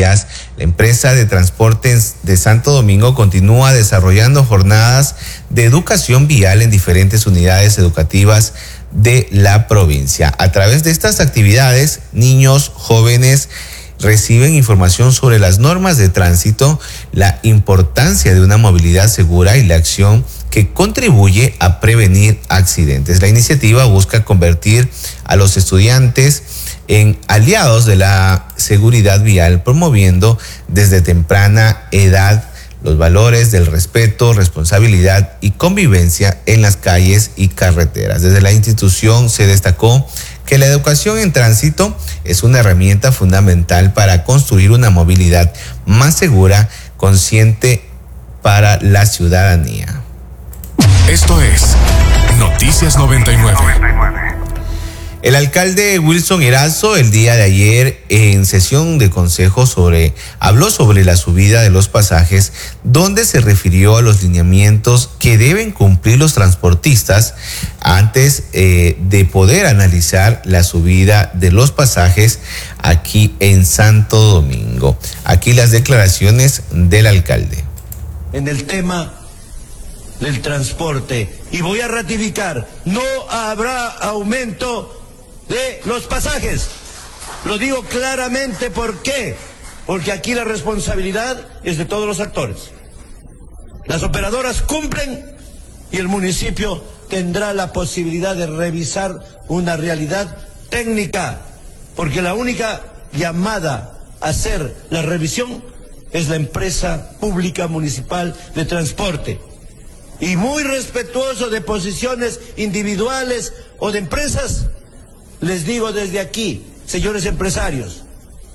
días, la empresa de transportes de Santo Domingo continúa desarrollando jornadas de educación vial en diferentes unidades educativas de la provincia. A través de estas actividades, niños, jóvenes reciben información sobre las normas de tránsito, la importancia de una movilidad segura y la acción que contribuye a prevenir accidentes. La iniciativa busca convertir a los estudiantes en aliados de la seguridad vial, promoviendo desde temprana edad los valores del respeto, responsabilidad y convivencia en las calles y carreteras. Desde la institución se destacó que la educación en tránsito es una herramienta fundamental para construir una movilidad más segura, consciente para la ciudadanía. Esto es Noticias 99. El alcalde Wilson Erazo el día de ayer en sesión de consejo habló sobre la subida de los pasajes, donde se refirió a los lineamientos que deben cumplir los transportistas antes de poder analizar la subida de los pasajes aquí en Santo Domingo. Aquí las declaraciones del alcalde. En el tema del transporte, y voy a ratificar, no habrá aumento de los pasajes. Lo digo claramente. ¿Por qué? Porque aquí la responsabilidad es de todos los actores. Las operadoras cumplen y el municipio tendrá la posibilidad de revisar una realidad técnica, porque la única llamada a hacer la revisión es la empresa pública municipal de transporte. Y muy respetuoso de posiciones individuales o de empresas, les digo desde aquí, señores empresarios,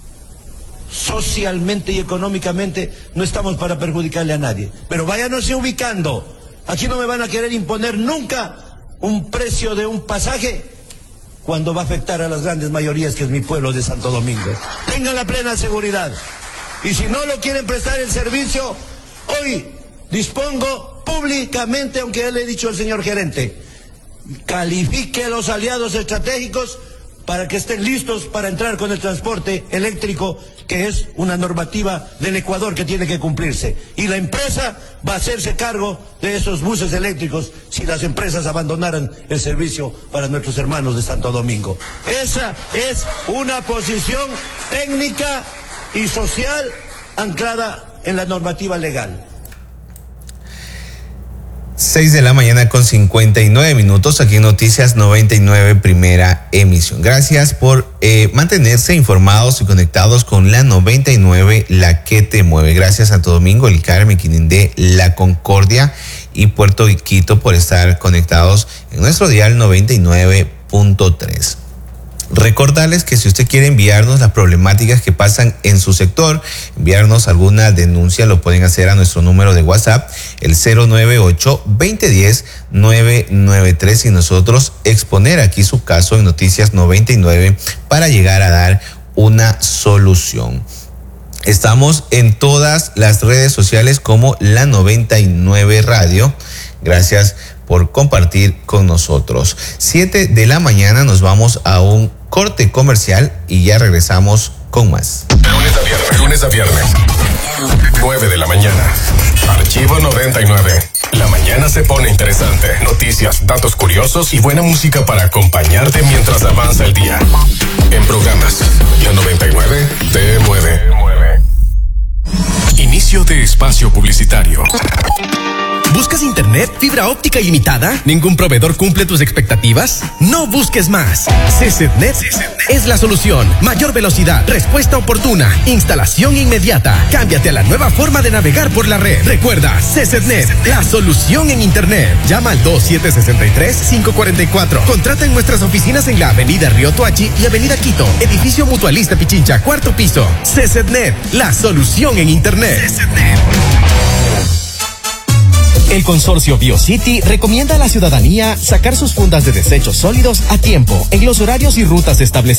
socialmente y económicamente no estamos para perjudicarle a nadie, pero váyanos ubicando. Aquí no me van a querer imponer nunca un precio de un pasaje cuando va a afectar a las grandes mayorías, que es mi pueblo de Santo Domingo. Tengan la plena seguridad. Y si no lo quieren prestar el servicio, hoy dispongo públicamente, aunque ya le he dicho al señor gerente, califique a los aliados estratégicos para que estén listos para entrar con el transporte eléctrico, que es una normativa del Ecuador que tiene que cumplirse. Y la empresa va a hacerse cargo de esos buses eléctricos si las empresas abandonaran el servicio para nuestros hermanos de Santo Domingo. Esa es una posición técnica y social anclada en la normativa legal. 6:59 aquí en Noticias 99, primera emisión. Gracias por mantenerse informados y conectados con la 99, la que te mueve. Gracias a Santo Domingo, El Carmen, Quinindé, La Concordia y Puerto Quito por estar conectados en nuestro dial 99.3. Recordarles que si usted quiere enviarnos las problemáticas que pasan en su sector, enviarnos alguna denuncia, lo pueden hacer a nuestro número de WhatsApp, el 098-2010-993, y nosotros exponer aquí su caso en Noticias 99 para llegar a dar una solución. Estamos en todas las redes sociales como la 99 Radio. Gracias por compartir con nosotros. 7 de la mañana nos vamos a un corte comercial y ya regresamos con más. Lunes a viernes, 9 de la mañana. Archivo 99. La mañana se pone interesante. Noticias, datos curiosos y buena música para acompañarte mientras avanza el día. En programas, la 99 te mueve. Inicio de espacio publicitario. ¿Buscas internet, fibra óptica ilimitada? ¿Ningún proveedor cumple tus expectativas? No busques más. CCTnet es la solución. Mayor velocidad, respuesta oportuna, instalación inmediata. Cámbiate a la nueva forma de navegar por la red. Recuerda, CCTnet, la solución en internet. Llama al 2763-544. Contrata en nuestras oficinas en la avenida Río Toachi y avenida Quito, edificio Mutualista Pichincha, 4º piso. CCTnet, la solución en internet. CCTnet. El consorcio BioCity recomienda a la ciudadanía sacar sus fundas de desechos sólidos a tiempo en los horarios y rutas establecidos.